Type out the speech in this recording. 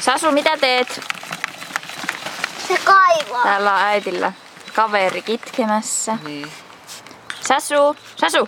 Sasu, mitä teet? Se kaivaa. Täällä on äitillä kaveri kitkemässä. Niin. Sasu! Sasu!